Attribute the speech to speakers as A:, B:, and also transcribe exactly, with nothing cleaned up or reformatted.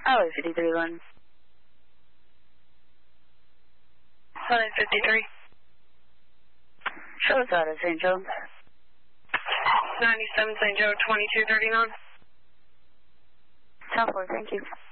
A: Highway fifty-three, London.
B: Highway fifty-three.
A: Show us out of Saint Joe.
B: ninety-seven Saint Joe, twenty-two thirty-nine.
A: ten four, thank you.